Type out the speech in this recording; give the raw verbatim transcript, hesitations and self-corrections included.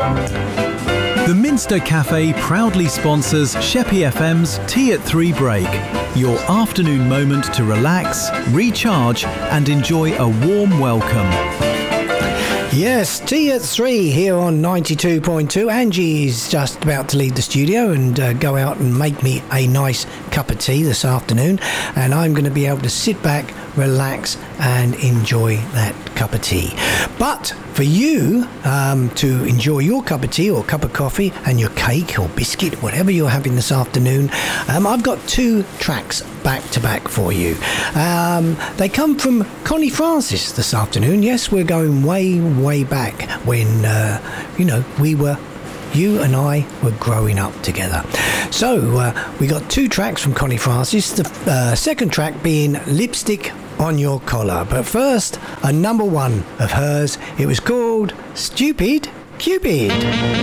The Minster Cafe proudly sponsors Sheppey F M's Tea at Three Break, your afternoon moment to relax, recharge and enjoy a warm welcome. Yes, Tea at Three here on ninety-two point two. Angie's just about to leave the studio and uh, go out and make me a nice cup of tea this afternoon, and I'm going to be able to sit back, relax and enjoy that cup of tea. But for you um, to enjoy your cup of tea or cup of coffee and your cake or biscuit, whatever you're having this afternoon, um, I've got two tracks back to back for you. Um, they come from Connie Francis this afternoon. Yes, we're going way, way back when, uh, you know, we were you and I were growing up together. So uh, we got two tracks from Connie Francis, the uh, second track being Lipstick on Your Collar. But first, a number one of hers. It was called Stupid Cupid.